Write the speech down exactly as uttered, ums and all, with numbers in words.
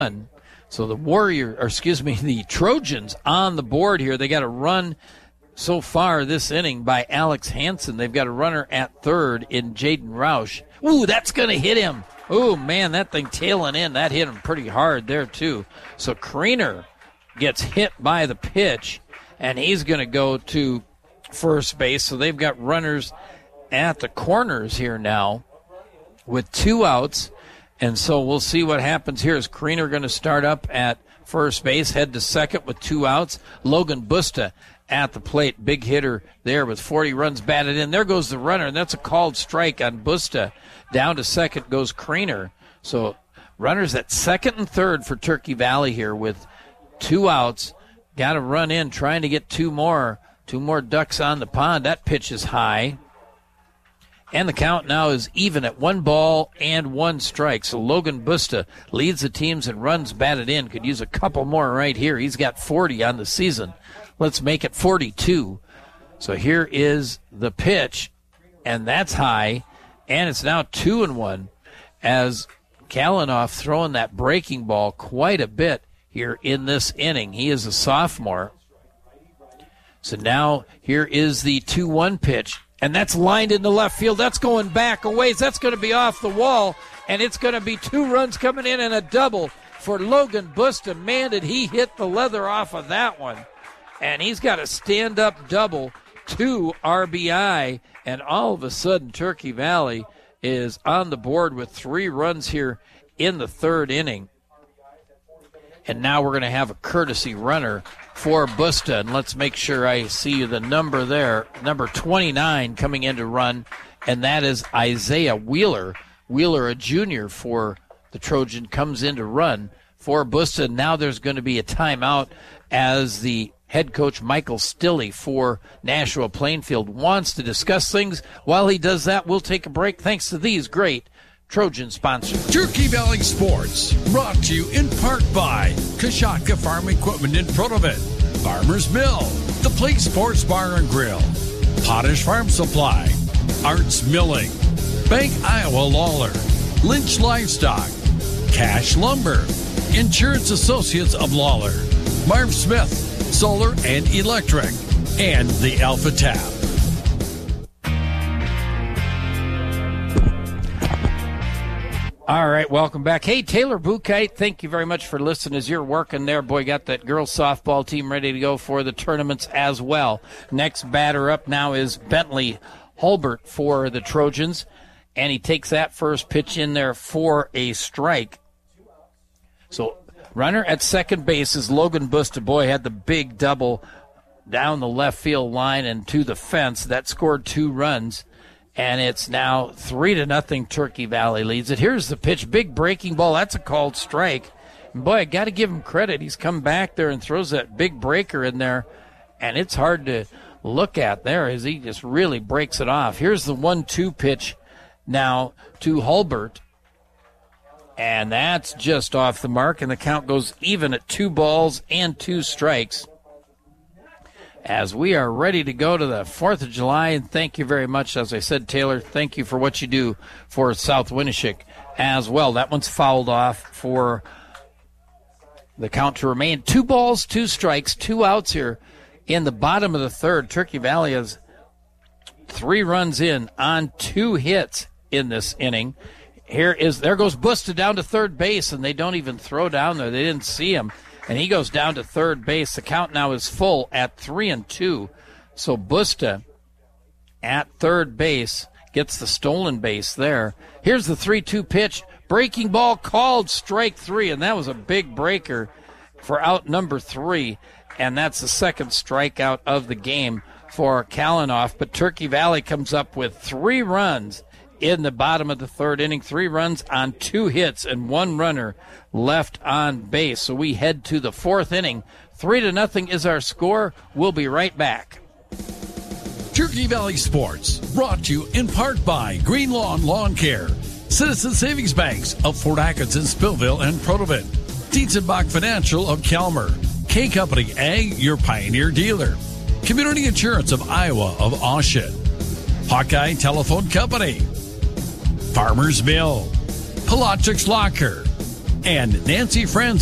So the Warrior, or excuse me, the Trojans on the board here. They got a run so far this inning by Alex Hansen. They've got a runner at third in Jaden Roush. Ooh, that's going to hit him. Oh, man, that thing tailing in. That hit him pretty hard there, too. So Kriener gets hit by the pitch, and he's going to go to first base. So they've got runners at the corners here now with two outs. And so we'll see what happens here. Is Kriener going to start up at first base, head to second with two outs? Logan Busta at the plate, big hitter there with forty runs batted in. There goes the runner, and that's a called strike on Busta. Down to second goes Kriener. So runners at second and third for Turkey Valley here with two outs. Got to run in, trying to get two more, two more ducks on the pond. That pitch is high. And the count now is even at one ball and one strike. So Logan Busta leads the teams and runs batted in. Could use a couple more right here. He's got forty on the season. Let's make it forty-two. So here is the pitch, and that's high. And it's now two and one as Kalanoff throwing that breaking ball quite a bit here in this inning. He is a sophomore. So now here is the two one pitch. And that's lined into left field. That's going back a ways. That's going to be off the wall. And it's going to be two runs coming in and a double for Logan Busta. Man, did he hit the leather off of that one. And he's got a stand-up double, two R B I. And all of a sudden, Turkey Valley is on the board with three runs here in the third inning. And now we're going to have a courtesy runner for Busta, and let's make sure I see the number there. Number twenty-nine coming in to run, and that is Isaiah Wheeler. Wheeler, a junior for the Trojan, comes in to run for Busta. Now there's going to be a timeout as the head coach Michael Stilley for Nashua Plainfield wants to discuss things. While he does that, we'll take a break thanks to these great Trojan sponsors. Turkey Valley Sports, brought to you in part by Kashatka Farm Equipment in Protovit, Farmers Mill, The Place Sports Bar and Grill, Potash Farm Supply, Arts Milling, Bank Iowa Lawler, Lynch Livestock, Cash Lumber, Insurance Associates of Lawler, Marv Smith, Solar and Electric, and the Alpha Tap. All right, welcome back. Hey, Taylor Buchheit, thank you very much for listening as you're working there. Boy, got that girls softball team ready to go for the tournaments as well. Next batter up now is Bentley Hulbert for the Trojans, and he takes that first pitch in there for a strike. So runner at second base is Logan Busta. Boy, had the big double down the left field line and to the fence. That scored two runs. And it's now three to nothing. Turkey Valley leads it. Here's the pitch, big breaking ball. That's a called strike. And boy, I got to give him credit. He's come back there and throws that big breaker in there, and it's hard to look at there as he just really breaks it off. Here's the one two pitch now to Hulbert, and that's just off the mark, and the count goes even at two balls and two strikes. As we are ready to go to the fourth of July, and thank you very much. As I said, Taylor, thank you for what you do for South Winneshiek as well. That one's fouled off for the count to remain. Two balls, two strikes, two outs here in the bottom of the third. Turkey Valley has three runs in on two hits in this inning. Here is, there goes Busta down to third base, and they don't even throw down there. They didn't see him. And he goes down to third base. The count now is full at three and two. So Busta at third base gets the stolen base there. Here's the three two pitch. Breaking ball called strike three, and that was a big breaker for out number three. And that's the second strikeout of the game for Kalanoff. But Turkey Valley comes up with three runs in the bottom of the third inning, three runs on two hits and one runner left on base. So we head to the fourth inning. Three to nothing is our score. We'll be right back. Turkey Valley Sports, brought to you in part by Green Lawn Lawn Care, Citizen Savings Banks of Fort Atkinson, Spillville, and Protovit, Dietzenbach Financial of Kelmer, K Company Ag, your Pioneer dealer, Community Insurance of Iowa of Oshet, Hawkeye Telephone Company, Farmers Mill, Pelagics Locker, and Nancy Franz